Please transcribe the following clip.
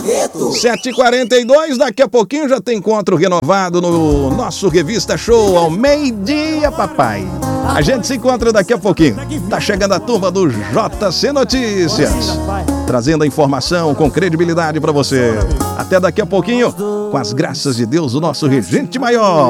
7h42, daqui a pouquinho já tem encontro renovado no nosso Revista Show ao meio-dia, papai. A gente se encontra daqui a pouquinho. Tá chegando a turma do JC Notícias, trazendo a informação com credibilidade para você. Até daqui a pouquinho, com as graças de Deus, o nosso regente maior.